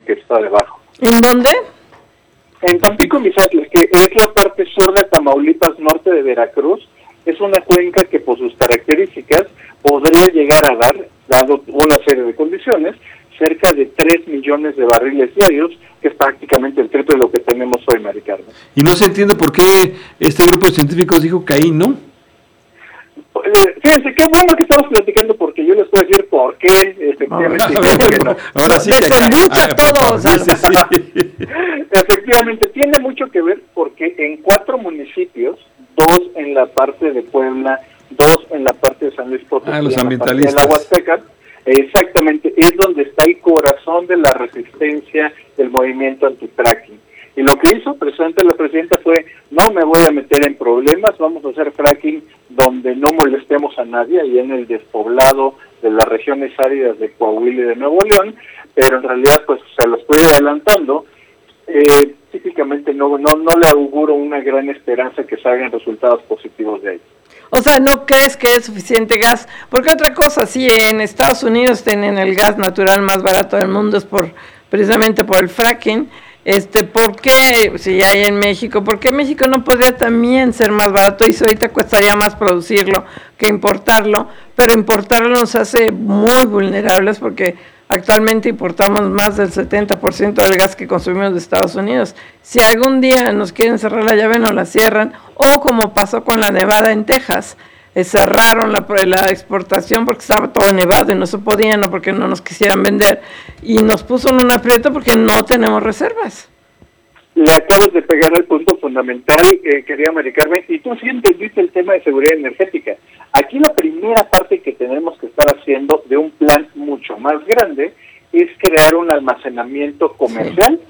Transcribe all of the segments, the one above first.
que está debajo. ¿En dónde? En Tampico, Misatla, que es la parte sur de Tamaulipas, norte de Veracruz. Es una cuenca que por sus características podría llegar a dar, dado una serie de condiciones, cerca de 3 millones de barriles diarios, que es prácticamente el triple de lo que tenemos hoy, Mari Carmen. Y no se entiende por qué este grupo de científicos dijo que ahí no. Fíjense, qué bueno que estamos platicando, porque yo les puedo decir por qué, efectivamente. Ahora sí que todos. Efectivamente, tiene mucho que ver porque en 4 municipios, 2 en la parte de Puebla, 2 en la parte de San Luis Potosí, los ambientalistas. en la Huasteca, exactamente, es donde está el corazón de la resistencia del movimiento anti-fracking. Y lo que hizo precisamente la presidenta fue, no me voy a meter en problemas, vamos a hacer fracking donde no molestemos a nadie, ahí en el despoblado de las regiones áridas de Coahuila y de Nuevo León, pero en realidad pues se lo estoy adelantando, típicamente no le auguro una gran esperanza que salgan resultados positivos de ahí. O sea, ¿no crees que es suficiente gas? Porque otra cosa, si en Estados Unidos tienen el gas natural más barato del mundo, es precisamente por el fracking. ¿Por qué, si hay en México, por qué México no podría también ser más barato? Y ahorita costaría más producirlo que importarlo, pero importarlo nos hace muy vulnerables porque actualmente importamos más del 70% del gas que consumimos de Estados Unidos. Si algún día nos quieren cerrar la llave, nos la cierran, o como pasó con la nevada en Texas, cerraron la exportación porque estaba todo nevado y no se podía, no porque no nos quisieran vender, y nos puso en un aprieto porque no tenemos reservas. Le acabas de pegar el punto fundamental, querida Mari Carmen, y tú sí entendiste el tema de seguridad energética. Aquí la primera parte que tenemos que estar haciendo de un plan mucho más grande es crear un almacenamiento comercial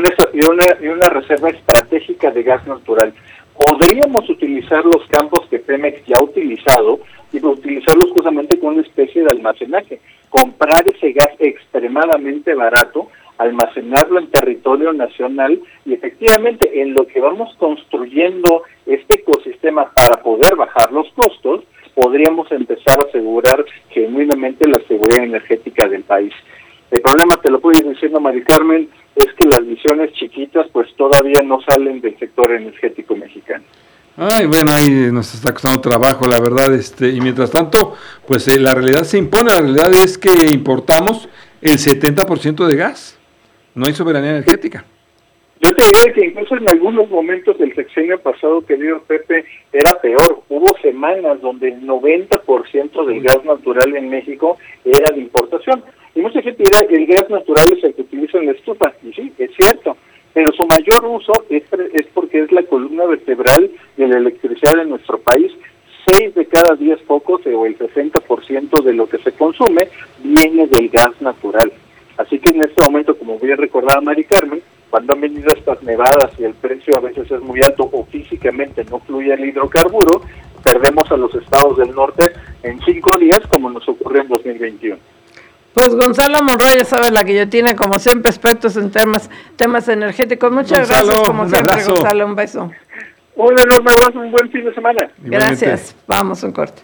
y una reserva estratégica de gas natural. Podríamos utilizar los campos que Pemex ya ha utilizado y utilizarlos justamente como una especie de almacenaje. Comprar ese gas extremadamente barato, almacenarlo en territorio nacional y efectivamente en lo que vamos construyendo este ecosistema para poder bajar los costos, podríamos empezar a asegurar genuinamente la seguridad energética del país. El problema, te lo puedo ir diciendo, Mari Carmen, es que las visiones chiquitas pues todavía no salen del sector energético mexicano. Ay, bueno, ahí nos está costando trabajo, la verdad, y mientras tanto, pues la realidad se impone, la realidad es que importamos el 70% de gas, no hay soberanía energética. Yo te diría que incluso en algunos momentos del sexenio pasado, querido Pepe, era peor. Hubo semanas donde el 90% del gas natural en México era de importación. Y mucha gente dirá que el gas natural es el que utiliza en la estufa. Y sí, es cierto. Pero su mayor uso es porque es la columna vertebral de la electricidad de nuestro país. 6 de cada 10 focos, o el 60% de lo que se consume, viene del gas natural. Así que en este momento, como bien recordaba Mari Carmen, cuando han venido estas nevadas y el precio a veces es muy alto o físicamente no fluye el hidrocarburo, perdemos a los estados del norte en 5 días, como nos ocurrió en 2021. Pues Gonzalo Monroy, ya sabe, la guillotina, como siempre, expertos en temas energéticos. Muchas gracias, como siempre, Gonzalo, un beso. Un enorme abrazo, un buen fin de semana. Igualmente. Gracias, vamos a un corte.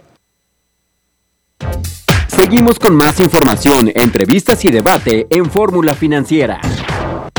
Seguimos con más información, entrevistas y debate en Fórmula Financiera.